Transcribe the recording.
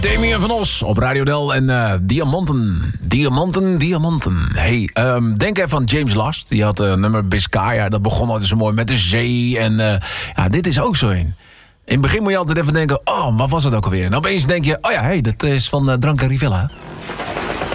Damien van Os op Radio Del en Diamanten. Hey, denk even aan James Last. Die had een nummer Biscaya. Dat begon altijd zo mooi met de zee. En dit is ook zo een. In het begin moet je altijd even denken... oh, wat was het ook alweer? En opeens denk je... oh ja, hey, dat is van Dranca Rivella.